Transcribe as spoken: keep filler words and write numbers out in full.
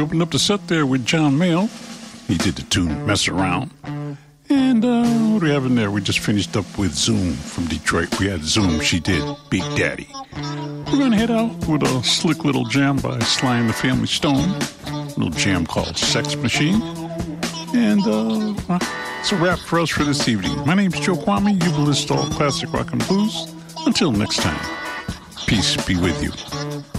opened up the set there with John Mayall. He did the tune Mess Around. And uh, what do we have in there? We just finished up with Zoom from Detroit. We had Zoom. She did Big Daddy. We're going to head out with a slick little jam by Sly and the Family Stone. A little jam called Sex Machine. And uh, it's a wrap for us for this evening. My name's Joe Kwame. You've been listening to all classic rock and blues. Until next time, peace be with you.